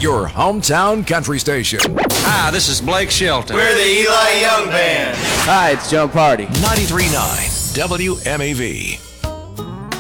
your hometown country station. Hi, this is Blake Shelton. We're the Eli Young Band. Hi, it's Joan Party. 93.9 WMAV.